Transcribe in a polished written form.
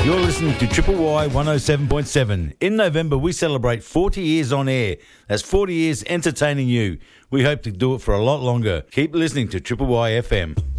You're listening to Triple Y 107.7. In November, we celebrate 40 years on air. That's 40 years entertaining you. We hope to do it for a lot longer. Keep listening to Triple Y FM.